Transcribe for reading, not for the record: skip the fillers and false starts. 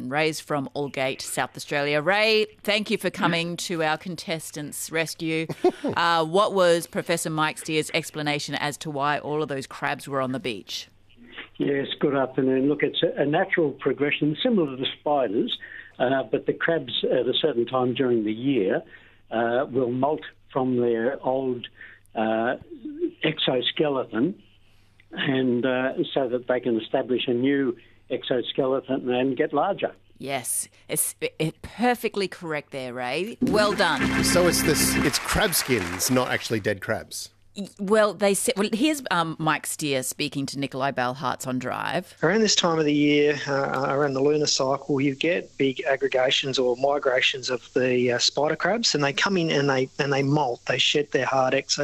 Ray's from Aldgate, South Australia. Ray, thank you for coming to our contestants' rescue. What was Professor Mike Steer's explanation as to why all of those crabs were on the beach? Yes, good afternoon. Look, it's a natural progression, similar to spiders, but the crabs at a certain time during the year will molt from their old exoskeleton, and so that they can establish a new exoskeleton and get larger. Yes, it's perfectly correct there, Ray. Well done. So it's crab skins, not actually dead crabs. Well, they said. Well, here's Mike Steer speaking to Nikolai Balhartz on Drive. Around this time of the year, around the lunar cycle, you get big aggregations or migrations of the spider crabs, and they come in and they molt. They shed their hard exoskeleton.